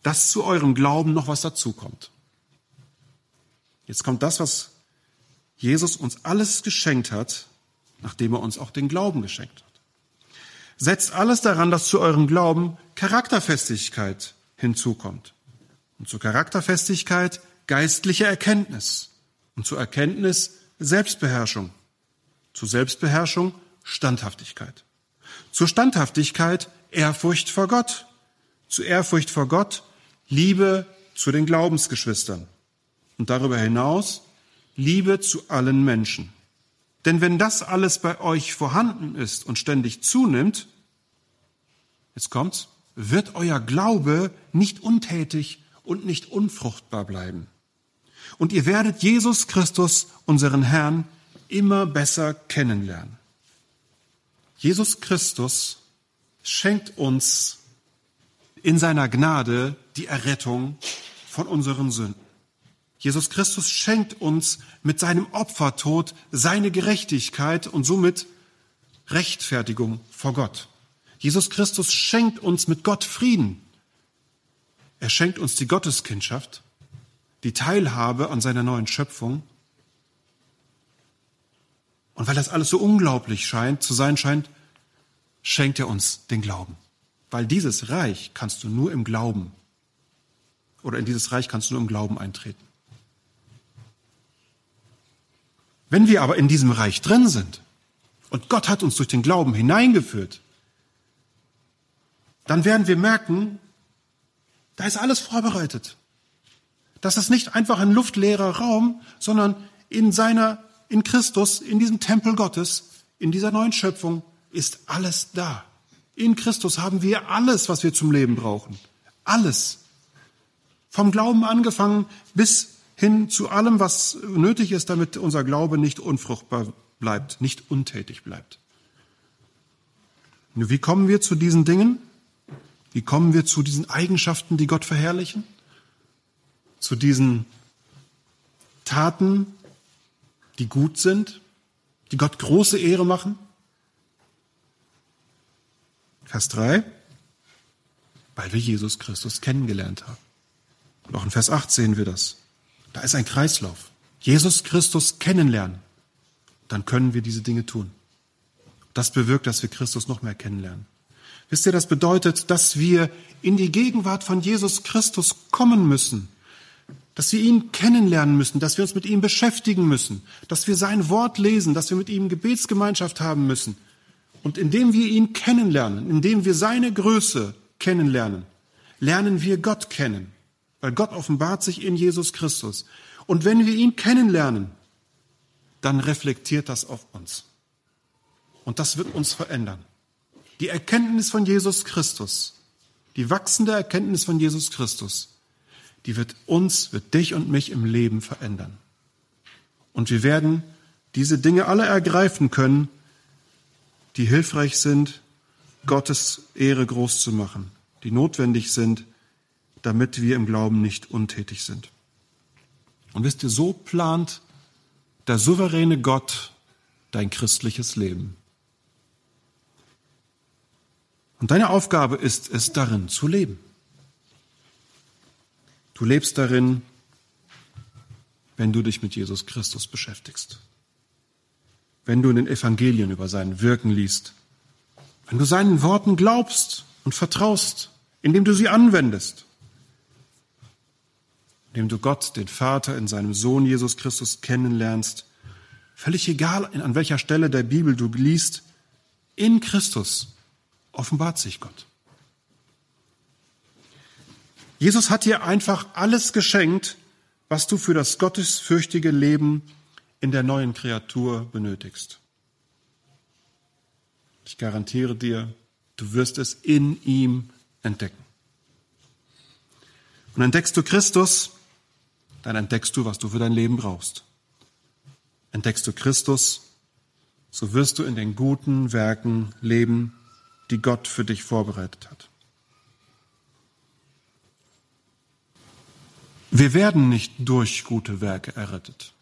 dass zu eurem Glauben noch was dazukommt. Jetzt kommt das, was Jesus uns alles geschenkt hat, nachdem er uns auch den Glauben geschenkt hat. Setzt alles daran, dass zu eurem Glauben Charakterfestigkeit hinzukommt. Und zur Charakterfestigkeit geistliche Erkenntnis. Und zur Erkenntnis Selbstbeherrschung. Zur Selbstbeherrschung Standhaftigkeit. Zur Standhaftigkeit Ehrfurcht vor Gott. Zur Ehrfurcht vor Gott Liebe zu den Glaubensgeschwistern. Und darüber hinaus Liebe zu allen Menschen. Denn wenn das alles bei euch vorhanden ist und ständig zunimmt, jetzt kommt's, wird euer Glaube nicht untätig und nicht unfruchtbar bleiben. Und ihr werdet Jesus Christus, unseren Herrn, immer besser kennenlernen. Jesus Christus schenkt uns in seiner Gnade die Errettung von unseren Sünden. Jesus Christus schenkt uns mit seinem Opfertod seine Gerechtigkeit und somit Rechtfertigung vor Gott. Jesus Christus schenkt uns mit Gott Frieden. Er schenkt uns die Gotteskindschaft, die Teilhabe an seiner neuen Schöpfung. Und weil das alles so unglaublich zu sein scheint, schenkt er uns den Glauben. Weil dieses Reich kannst du nur im Glauben, oder in dieses Reich kannst du nur im Glauben eintreten. Wenn wir aber in diesem Reich drin sind und Gott hat uns durch den Glauben hineingeführt, dann werden wir merken, da ist alles vorbereitet. Das ist nicht einfach ein luftleerer Raum, sondern in Christus, in diesem Tempel Gottes, in dieser neuen Schöpfung ist alles da. In Christus haben wir alles, was wir zum Leben brauchen. Alles. Vom Glauben angefangen bis hin zu allem, was nötig ist, damit unser Glaube nicht unfruchtbar bleibt, nicht untätig bleibt. Nur wie kommen wir zu diesen Dingen? Wie kommen wir zu diesen Eigenschaften, die Gott verherrlichen? Zu diesen Taten, die gut sind, die Gott große Ehre machen? Vers 3, weil wir Jesus Christus kennengelernt haben. Und auch in Vers 8 sehen wir das. Da ist ein Kreislauf. Jesus Christus kennenlernen. Dann können wir diese Dinge tun. Das bewirkt, dass wir Christus noch mehr kennenlernen. Wisst ihr, das bedeutet, dass wir in die Gegenwart von Jesus Christus kommen müssen. Dass wir ihn kennenlernen müssen, dass wir uns mit ihm beschäftigen müssen, dass wir sein Wort lesen, dass wir mit ihm Gebetsgemeinschaft haben müssen. Und indem wir ihn kennenlernen, indem wir seine Größe kennenlernen, lernen wir Gott kennen. Weil Gott offenbart sich in Jesus Christus. Und wenn wir ihn kennenlernen, dann reflektiert das auf uns. Und das wird uns verändern. Die Erkenntnis von Jesus Christus, die wachsende Erkenntnis von Jesus Christus, die wird dich und mich im Leben verändern. Und wir werden diese Dinge alle ergreifen können, die hilfreich sind, Gottes Ehre groß zu machen, die notwendig sind, damit wir im Glauben nicht untätig sind. Und wisst ihr, so plant der souveräne Gott dein christliches Leben. Und deine Aufgabe ist es, darin zu leben. Du lebst darin, wenn du dich mit Jesus Christus beschäftigst. Wenn du in den Evangelien über sein Wirken liest. Wenn du seinen Worten glaubst und vertraust, indem du sie anwendest. Indem du Gott, den Vater, in seinem Sohn Jesus Christus kennenlernst. Völlig egal, an welcher Stelle der Bibel du liest, in Christus offenbart sich Gott. Jesus hat dir einfach alles geschenkt, was du für das gottesfürchtige Leben in der neuen Kreatur benötigst. Ich garantiere dir, du wirst es in ihm entdecken. Und entdeckst du Christus, dann entdeckst du, was du für dein Leben brauchst. Entdeckst du Christus, so wirst du in den guten Werken leben, die Gott für dich vorbereitet hat. Wir werden nicht durch gute Werke errettet,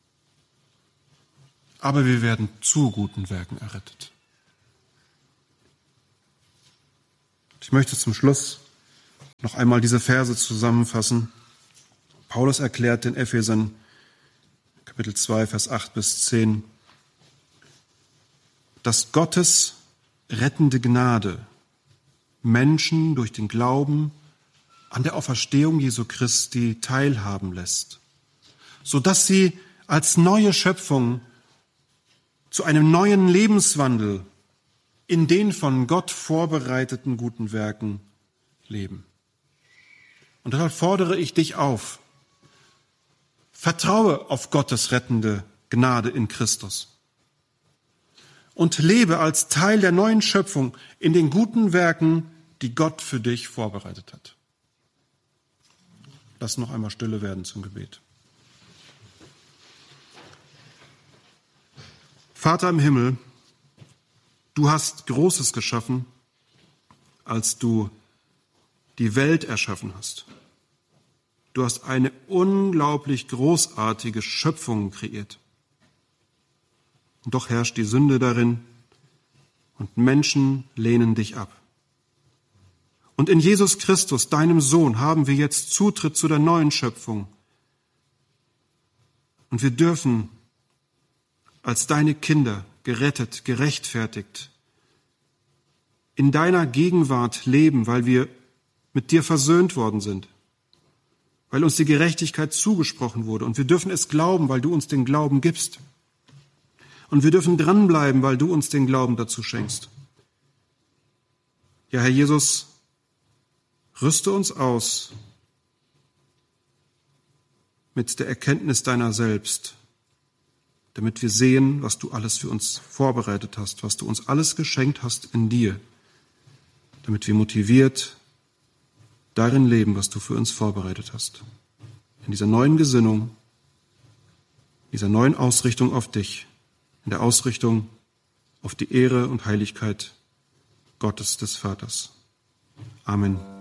aber wir werden zu guten Werken errettet. Ich möchte zum Schluss noch einmal diese Verse zusammenfassen. Paulus erklärt den Ephesern, Kapitel 2, Vers 8 bis 10, dass Gottes rettende Gnade Menschen durch den Glauben an der Auferstehung Jesu Christi teilhaben lässt, sodass sie als neue Schöpfung zu einem neuen Lebenswandel in den von Gott vorbereiteten guten Werken leben. Und deshalb fordere ich dich auf, vertraue auf Gottes rettende Gnade in Christus und lebe als Teil der neuen Schöpfung in den guten Werken, die Gott für dich vorbereitet hat. Lass noch einmal Stille werden zum Gebet. Vater im Himmel, du hast Großes geschaffen, als du die Welt erschaffen hast. Du hast eine unglaublich großartige Schöpfung kreiert. Und doch herrscht die Sünde darin und Menschen lehnen dich ab. Und in Jesus Christus, deinem Sohn, haben wir jetzt Zutritt zu der neuen Schöpfung. Und wir dürfen als deine Kinder gerettet, gerechtfertigt, in deiner Gegenwart leben, weil wir mit dir versöhnt worden sind, weil uns die Gerechtigkeit zugesprochen wurde. Und wir dürfen es glauben, weil du uns den Glauben gibst. Und wir dürfen dranbleiben, weil du uns den Glauben dazu schenkst. Ja, Herr Jesus, rüste uns aus mit der Erkenntnis deiner selbst, damit wir sehen, was du alles für uns vorbereitet hast, was du uns alles geschenkt hast in dir, damit wir motiviert darin leben, was du für uns vorbereitet hast. In dieser neuen Gesinnung, dieser neuen Ausrichtung auf dich, in der Ausrichtung auf die Ehre und Heiligkeit Gottes des Vaters. Amen.